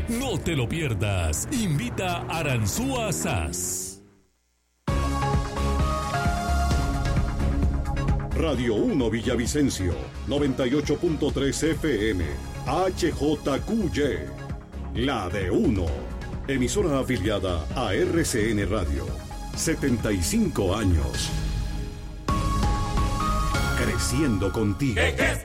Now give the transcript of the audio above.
No te lo pierdas. Invita Aranzúa Sas. Radio 1 Villavicencio, 98.3 FM, HJQY, la de 1. Emisora afiliada a RCN Radio. 75 años. Creciendo contigo.